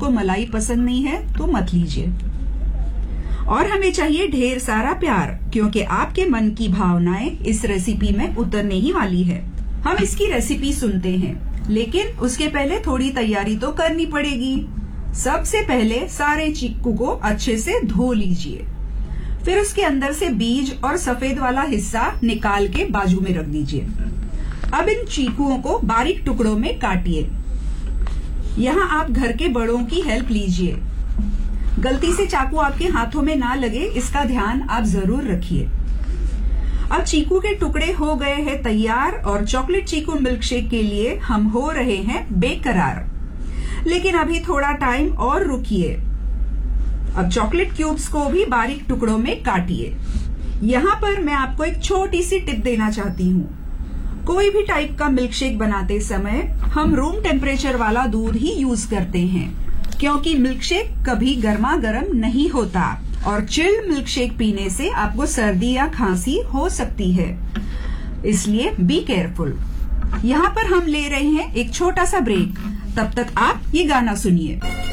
जिनको मलाई पसंद नहीं है तो मत लीजिए। और हमें चाहिए ढेर सारा प्यार, क्योंकि आपके मन की भावनाएं इस रेसिपी में उतरने ही वाली है। हम इसकी रेसिपी सुनते हैं, लेकिन उसके पहले थोड़ी तैयारी तो करनी पड़ेगी। सबसे पहले सारे चीकू को अच्छे से धो लीजिए, फिर उसके अंदर से बीज और सफेद वाला हिस्सा निकाल के बाजू में रख दीजिए। अब इन चीकुओं को बारीक टुकड़ों में काटिए। यहाँ आप घर के बड़ों की हेल्प लीजिए। गलती से चाकू आपके हाथों में ना लगे, इसका ध्यान आप जरूर रखिए। अब चीकू के टुकड़े हो गए हैं तैयार और चॉकलेट चीकू मिल्क शेक के लिए हम हो रहे हैं बेकरार। लेकिन अभी थोड़ा टाइम और रुकिए। अब चॉकलेट क्यूब्स को भी बारीक टुकड़ों में काटिए। यहाँ पर मैं आपको एक छोटी सी टिप देना चाहती हूँ। कोई भी टाइप का मिल्क शेक बनाते समय हम रूम टेम्परेचर वाला दूध ही यूज करते हैं, क्योंकि मिल्क शेक कभी गर्मा गर्म नहीं होता और चिल्ड मिल्क शेक पीने से आपको सर्दी या खांसी हो सकती है। इसलिए बी केयरफुल। यहाँ पर हम ले रहे हैं एक छोटा सा ब्रेक। तब तक आप ये गाना सुनिए।